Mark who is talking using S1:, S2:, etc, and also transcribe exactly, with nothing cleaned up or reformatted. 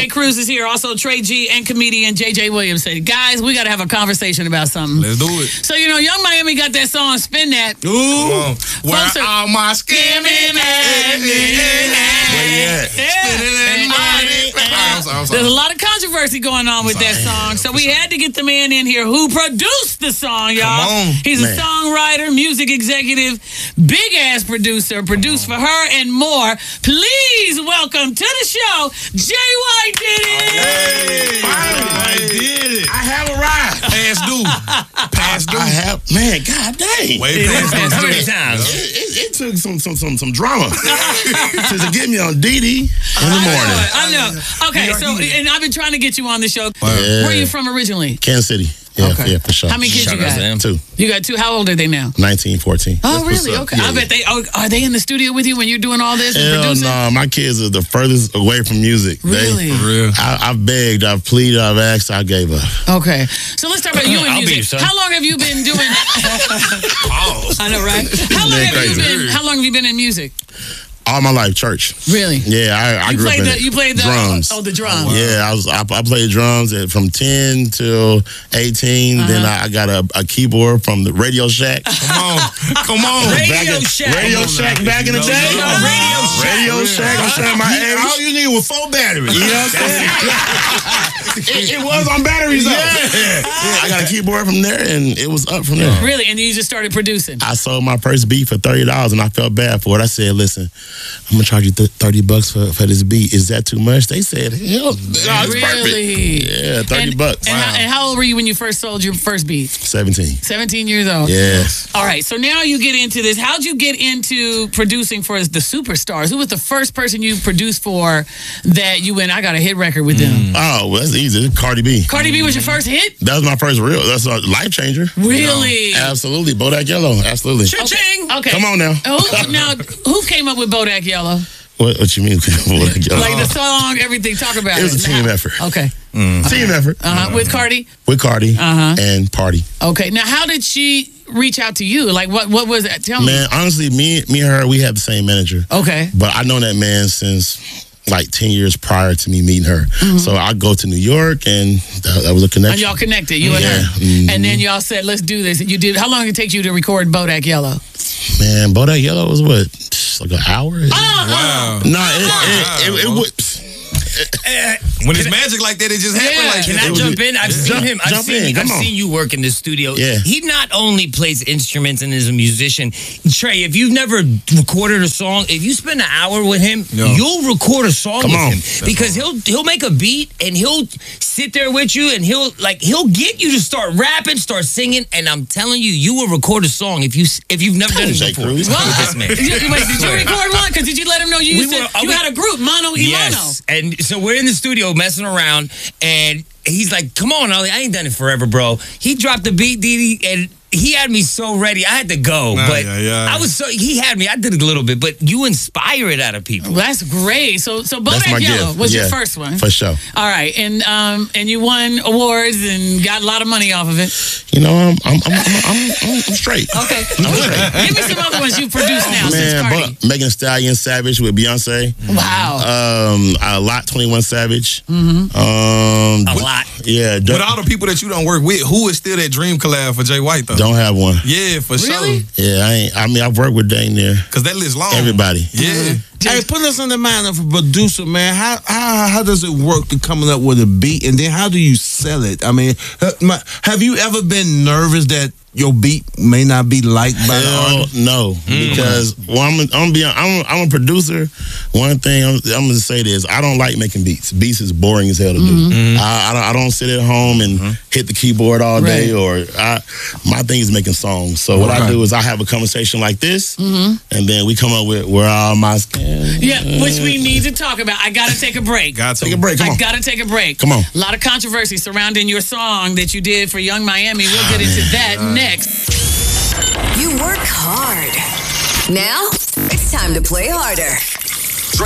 S1: J Cruz is here. Also, Trey G and comedian J J Williams said, guys, we got to have a conversation about something.
S2: Let's do it.
S1: So, you know, Young Miami got that song, Spin That.
S2: Ooh. Where
S1: Folks are-
S2: all my skimming at?
S1: Yeah. There's a lot of controversy going on with that song, so we had to get the man in here who produced the song, y'all.
S2: Come on,
S1: He's
S3: man.
S1: a songwriter, music executive, big-ass producer, produced for her and more. Please welcome to the show, Jay White did it!
S2: Hey, I did it.
S3: I have arrived.
S2: Past due. Past due.
S3: I have, man, god dang.
S2: Way past due.
S1: How many
S3: times? It, it, it took some some some some drama to, to get me on D D in the morning.
S1: I know. Okay, so, and I've been trying to get you on the show.
S3: Yeah.
S1: Where are you from originally?
S3: Kansas City. Yeah,
S1: Okay.
S3: yeah, for sure.
S1: How many kids you got?
S3: Two.
S1: You got two. How old are they now?
S3: nineteen, fourteen.
S1: Oh,
S3: That's what's
S1: really?
S3: up.
S1: Okay.
S3: Yeah,
S1: I
S3: yeah.
S1: bet they, oh, are they in the studio with you when you're doing all this and
S3: Hell
S1: producing?
S3: no, my kids are the furthest away from music.
S1: Really?
S3: They,
S2: For real.
S3: I, I've begged, I've pleaded, I've asked, I gave up.
S1: Okay. So let's talk about you and
S4: I'll be
S1: music.
S4: your son.
S1: How long have you been doing
S2: Pause.
S1: I know, right? How long
S3: Man,
S1: have you
S3: crazy.
S1: been how long have you been in music?
S3: All my life, church.
S1: Really?
S3: Yeah, I, I
S1: You
S3: grew
S1: played
S3: up in
S1: the
S3: it.
S1: you played the
S3: drums.
S1: Oh, the drums.
S3: Yeah, I was. I, I played drums at, from ten till eighteen.
S1: Uh-huh.
S3: Then I, I got a, a keyboard from the Radio Shack.
S2: Come on. Come on.
S1: Radio
S3: Back in-
S1: Shack.
S3: Radio
S2: Come on
S3: Shack
S2: now.
S3: back in the
S2: No,
S3: day.
S2: no, no.
S1: Radio Shack.
S3: Radio Shack. I'm saying my age.
S2: All you need was four batteries.
S3: You know what I'm saying? it, it was on batteries though.
S2: Yeah.
S3: I got a keyboard from there, and it was up from there.
S1: Really? And you just started producing.
S3: I sold my first beat for thirty dollars, and I felt bad for it. I said, "Listen, I'm gonna charge you th- thirty bucks for, for this beat. Is that too much?" They said, "Hell, no, it's
S1: Really?
S3: perfect." Yeah, thirty
S1: and,
S3: bucks.
S1: And, how, and how old were you when you first sold your first beat?
S3: Seventeen.
S1: seventeen years old.
S3: Yes.
S1: All right, so now you get into this. How'd you get into producing for the superstars? Who was the first person you produced for that you went, I got a hit record with them?
S3: Oh, well, that's easy. Cardi B.
S1: Cardi B was your first hit?
S3: That was my first real. That's a life changer.
S1: Really?
S3: Absolutely. Bodak Yellow. Absolutely.
S1: Okay. okay.
S3: Come on now.
S1: Who, now, who came up with Bodak Yellow?
S3: What, what you mean? Bodak Yellow?
S1: Like the song, everything, talk about it.
S3: It was a team effort.
S1: Okay.
S3: Team effort.
S1: Uh-huh. With Cardi?
S3: With Cardi
S1: Uh-huh.
S3: and Party.
S1: Okay. Now, how did she reach out to you? Like, what What was that? Tell me.
S3: Man, honestly, me, me and her, we had the same manager.
S1: Okay.
S3: But I know that man since like ten years prior to me meeting her. So I go to New York, and that, that was a
S1: And
S3: connection.
S1: y'all connected, you and
S3: Yeah.
S1: her.
S3: Mhm.
S1: And then y'all said, let's do this. And you did. How long did it take you to record Bodak Yellow?
S3: Man, Bodak Yellow was what? Like an hour?
S2: Wow.
S3: No, it, it, it, it, would.
S2: When it's magic like that, it just happens
S1: Yeah.
S2: like
S4: Can
S2: that.
S4: I
S3: was-
S4: jump in? I've seen
S3: Jump-
S4: him. I've
S3: jump
S4: seen.
S3: in, come
S4: I've
S3: on.
S4: seen you work in the studio.
S3: Yeah.
S4: He not only plays instruments and is a musician. Trey, if you've never recorded a song, if you spend an hour with him,
S2: No.
S4: you'll record a song
S3: Come
S4: with
S3: on.
S4: him because he'll he'll make a beat and he'll sit there with you and he'll like he'll get you to start rapping, start singing, and I'm telling you, you will record a song if you if you've never done it
S3: Jay
S4: before.
S3: Cruz.
S4: With this man.
S1: Did you, wait, did you record one? Because did you let him know you
S4: We
S1: used to,
S4: were-
S1: you
S4: we-
S1: had a group, Mono E
S4: Yes, and so we're in the studio messing around, and he's like, "Come on, Ollie, I ain't done it forever, bro." He dropped the beat, Didi, and he had me so ready. I had to go,
S2: Nah,
S4: but
S2: yeah, yeah.
S4: I was so he had me. I did a little bit, but you inspire it out of people.
S1: Well, that's great. So, so
S3: That's my
S1: Bodak Yellow
S3: gift.
S1: was
S3: Yeah,
S1: your first one.
S3: For sure.
S1: All right, and um, and you won awards and got a lot of money off of it.
S3: You know, I'm, I'm, I'm, I'm, I'm, I'm, I'm straight.
S1: Okay, give me some other ones you produced now since
S3: Man,
S1: Cardi.
S3: but Megan Thee Stallion, Savage with Beyonce.
S1: Wow.
S3: Um, a lot, twenty-one Savage. Mm-hmm. Um,
S4: A lot.
S3: Yeah.
S2: With
S3: Don't,
S2: all the people that you don't work with, who is still that dream collab for Jay White though?
S3: don't have one.
S2: Yeah, for
S1: Really?
S2: sure.
S3: Yeah, I ain't. I mean, I've worked with dang near
S2: Cause that list long.
S3: everybody.
S2: Yeah.
S5: Hey, put us in the mind of a producer, man. How how how does it work to coming up with a beat, and then how do you sell it? I mean, ha- my- have you ever been nervous that your beat may not be liked by the
S3: Hell
S5: artist?
S3: no, because well, I'm I'm gonna be I'm I'm a producer. One thing I'm, I'm gonna say this: I don't like making beats. Beats is boring as hell to do. I, I don't I don't sit at home and hit the keyboard all day. Or I, my thing is making songs. So what I
S5: Okay.
S3: do is I have a conversation like this, and then we come up with where all my
S1: Yeah, which we need to talk about. I gotta take a break.
S2: Got to.
S3: take a break. Come
S1: I
S3: on.
S1: gotta take a break.
S3: Come on.
S1: A lot of controversy surrounding your song that you did for Young Miami. We'll get into that next.
S6: You work hard. Now, it's time to play harder.